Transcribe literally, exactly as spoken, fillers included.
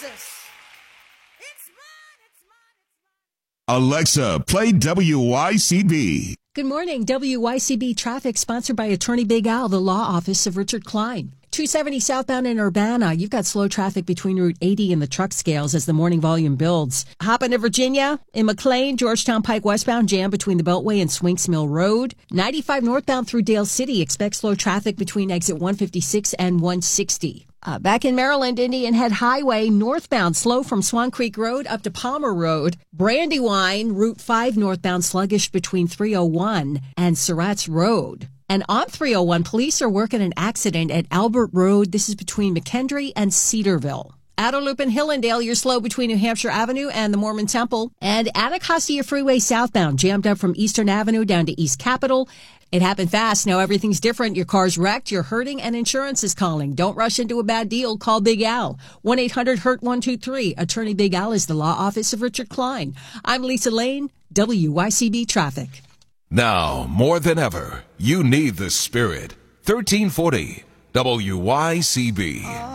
Jesus. It's mine, it's mine, it's mine. Alexa, play W Y C B. Good morning. W Y C B traffic sponsored by Attorney Big Al, the law office of Richard Klein. two seventy southbound in Urbana. You've got slow traffic between Route eighty and the truck scales as the morning volume builds. Hop into Virginia. In McLean, Georgetown Pike westbound jam between the Beltway and Swinks Mill Road. ninety-five northbound through Dale City. Expect slow traffic between exit one fifty-six and one sixty. Uh, back in Maryland, Indian Head Highway, northbound, slow from Swan Creek Road up to Palmer Road. Brandywine, Route five northbound, sluggish between three oh one and Surratt's Road. And on three oh one, police are working an accident at Albert Road. This is between McKendree and Cedarville. Outer Loop in Hillendale, you're slow between New Hampshire Avenue and the Mormon Temple. And Anacostia Freeway southbound, jammed up from Eastern Avenue down to East Capitol. It happened fast. Now everything's different. Your car's wrecked, you're hurting, and insurance is calling. Don't rush into a bad deal. Call Big Al. one eight hundred hurt one two three. Attorney Big Al is the law office of Richard Klein. I'm Lisa Lane, W Y C B Traffic. Now, more than ever, you need the Spirit. thirteen forty W Y C B.